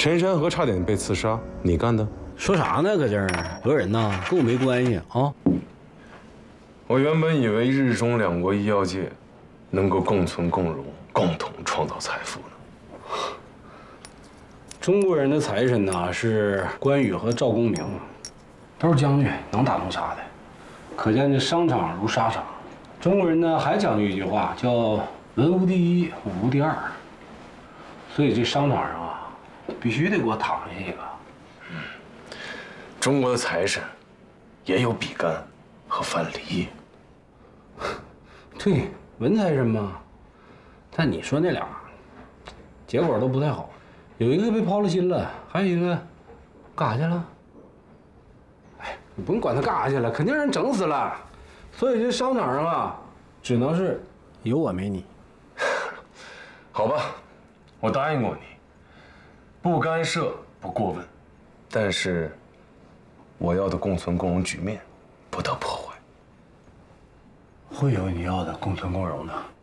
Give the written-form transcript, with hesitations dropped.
陈山河差点被刺杀，你干的？ 说啥呢？搁这儿，何人呐？跟我没关系啊！ 我原本以为日中两国医药界能够共存共荣，共同创造财富呢。 中国人的财神呐是关羽和赵公明，都是将军，能打能杀的，可见这商场如沙场。中国人呢还讲究一句话，叫文无第一，武无第二。所以这商场上啊，必须得给我躺下一个。 中国的财神也有比干和范蠡。 对，文财神嘛。但你说那俩，结果都不太好，有一个被抛了心了，还有一个干啥去了？哎，你不用管他干啥去了，肯定让人整死了。所以这商场上啊，只能是有我没你。 好吧，我答应过你，不干涉，不过问，但是我要的共存共荣局面不得破坏。 会有你要的共存共荣的。